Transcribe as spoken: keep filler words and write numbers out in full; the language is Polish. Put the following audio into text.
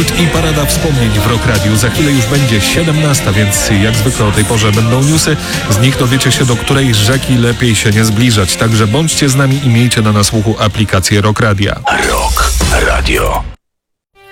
minut i parada wspomnień w Rock Radiu. Za chwilę już będzie siedemnasta, więc jak zwykle o tej porze będą newsy. Z nich dowiecie się, do której rzeki lepiej się nie zbliżać. Także bądźcie z nami i miejcie na nasłuchu aplikację Rock Radia. Rock Radio.